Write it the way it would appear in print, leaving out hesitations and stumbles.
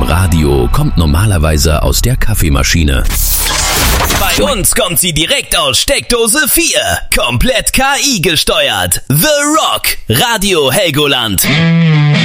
Radio kommt normalerweise aus der Kaffeemaschine. Bei uns kommt sie direkt aus Steckdose 4. Komplett KI gesteuert. The Rock. Radio Helgoland.